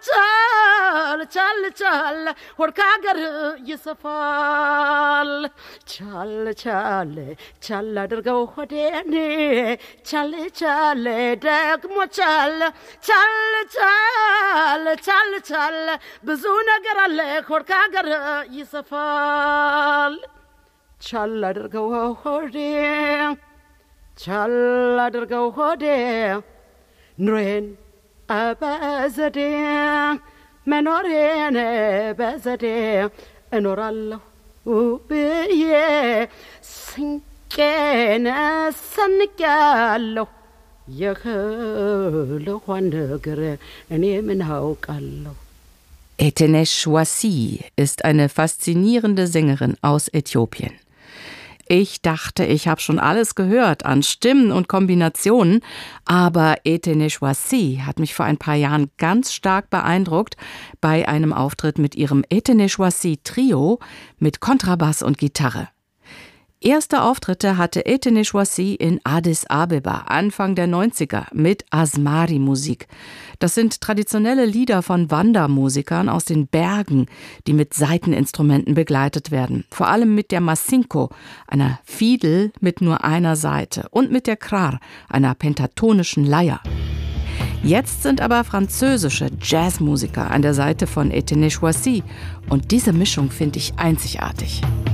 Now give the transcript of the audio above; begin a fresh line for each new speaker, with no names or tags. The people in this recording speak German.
ቻል ቻል ቻል ሆድ ከአገር ይሰፋል ቻል ቻል ቻል አድርገው ሆዴን ቻል ቻል ደግሞ ቻል ቻል ቻል ቻል ቻል ብዙ ነገር አለ ሆድ ከአገር ይሰፋል ቻል አድርገው ሆዴ ቻል አድርገው ሆዴ ኑሬን በዘዴ መኖሬን በዘዴ እኖራለሁ ብዬ ስንቄን ሰንቄያለሁ የህልኋን ነገር እኔ ምን አውቃለሁ
Etenesh Wasi ist eine faszinierende Sängerin aus Äthiopien. Ich dachte, ich habe schon alles gehört an Stimmen und Kombinationen, aber Etenesh Wasi hat mich vor ein paar Jahren ganz stark beeindruckt bei einem Auftritt mit ihrem Etenesh Wasi Trio mit Kontrabass und Gitarre. Erste Auftritte hatte Etenesh Wasi in Addis Abeba Anfang der 90er mit Asmari-Musik. Das sind traditionelle Lieder von Wandermusikern aus den Bergen, die mit Saiteninstrumenten begleitet werden. Vor allem mit der Masinko, einer Fiedel mit nur einer Saite, und mit der Krar, einer pentatonischen Leier. Jetzt sind aber französische Jazzmusiker an der Seite von Etenesh Wasi und diese Mischung finde ich einzigartig.